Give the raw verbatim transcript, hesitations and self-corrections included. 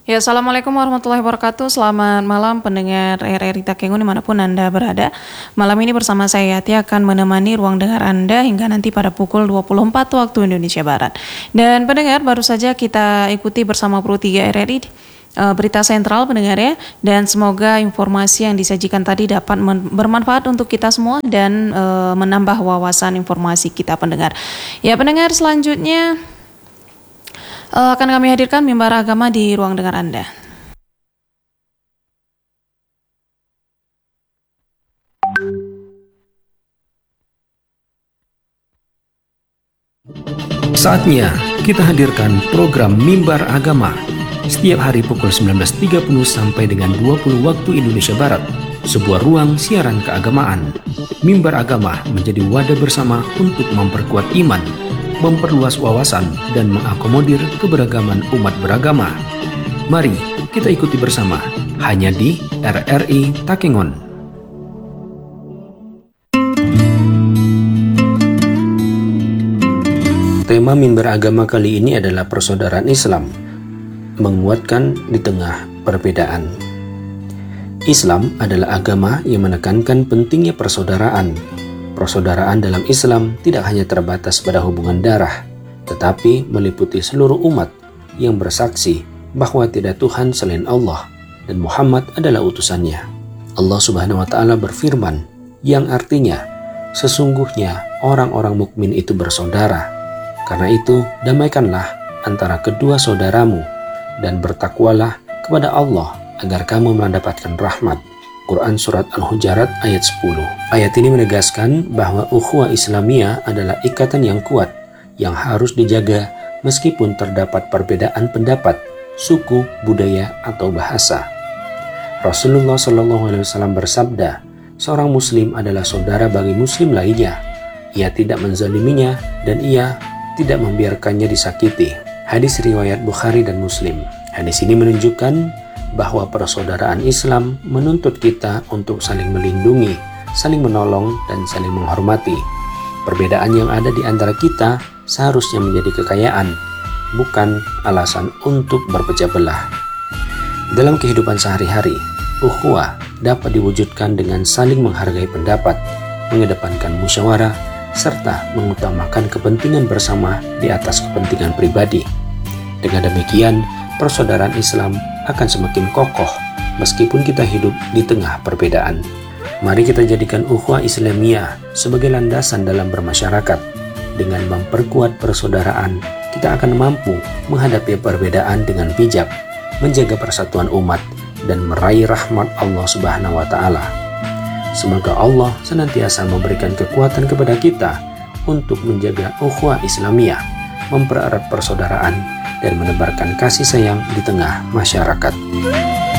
Ya, Assalamualaikum warahmatullahi wabarakatuh. Selamat malam pendengar R R I Takengon dimanapun Anda berada. Malam ini bersama saya Yati akan menemani ruang dengar Anda hingga nanti pada pukul dua puluh empat waktu Indonesia Barat. Dan pendengar, baru saja kita ikuti bersama Pro tiga R R I uh, berita sentral pendengar ya. Dan semoga informasi yang disajikan tadi dapat bermanfaat untuk kita semua dan uh, menambah wawasan informasi kita pendengar. Ya pendengar, selanjutnya Uh, akan kami hadirkan mimbar agama di ruang dengar Anda. Saatnya kita hadirkan program Mimbar Agama setiap hari pukul sembilan belas tiga puluh sampai dengan dua puluh waktu Indonesia Barat. Sebuah ruang siaran keagamaan. Mimbar Agama menjadi wadah bersama untuk memperkuat iman, memperluas wawasan, dan mengakomodir keberagaman umat beragama. Mari kita ikuti bersama, hanya di R R I Takengon. Tema Mimbar Agama kali ini adalah persaudaraan Islam, menguatkan di tengah perbedaan. Islam adalah agama yang menekankan pentingnya persaudaraan. Persaudaraan dalam Islam tidak hanya terbatas pada hubungan darah, tetapi meliputi seluruh umat yang bersaksi bahwa tidak Tuhan selain Allah dan Muhammad adalah utusannya. Allah Subhanahu wa Ta'ala berfirman, yang artinya, sesungguhnya orang-orang mukmin itu bersaudara. Karena itu, damaikanlah antara kedua saudaramu dan bertakwalah kepada Allah agar kamu mendapatkan rahmat. Quran Surat Al-Hujarat ayat sepuluh. Ayat ini menegaskan bahwa ukhuwah Islamiyah adalah ikatan yang kuat yang harus dijaga meskipun terdapat perbedaan pendapat, suku, budaya, atau bahasa. Rasulullah shallallahu alaihi wasallam bersabda, seorang muslim adalah saudara bagi muslim lainnya. Ia tidak menzaliminya dan ia tidak membiarkannya disakiti. Hadis riwayat Bukhari dan Muslim. Hadis ini menunjukkan bahwa persaudaraan Islam menuntut kita untuk saling melindungi, saling menolong, dan saling menghormati. Perbedaan yang ada di antara kita seharusnya menjadi kekayaan, bukan alasan untuk berpecah belah. Dalam kehidupan sehari-hari, ukhuwah dapat diwujudkan dengan saling menghargai pendapat, mengedepankan musyawarah, serta mengutamakan kepentingan bersama di atas kepentingan pribadi. Dengan demikian, persaudaraan Islam akan semakin kokoh meskipun kita hidup di tengah perbedaan. Mari kita jadikan ukhuwah Islamiyah sebagai landasan dalam bermasyarakat. Dengan memperkuat persaudaraan, kita akan mampu menghadapi perbedaan dengan bijak, menjaga persatuan umat, dan meraih rahmat Allah Subhanahu wa Ta'ala. Semoga Allah senantiasa memberikan kekuatan kepada kita untuk menjaga ukhuwah Islamiyah, mempererat persaudaraan, dan menebarkan kasih sayang di tengah masyarakat.